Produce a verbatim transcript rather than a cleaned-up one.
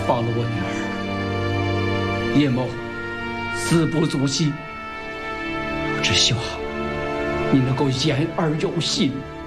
放了我女儿。叶某死不足惜，我只希望你能够言而有信。